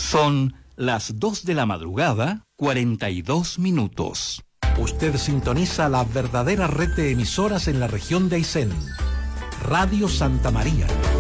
Son las 2 de la madrugada, 42 minutos. Usted sintoniza la verdadera red de emisoras en la región de Aysén. Radio Santa María.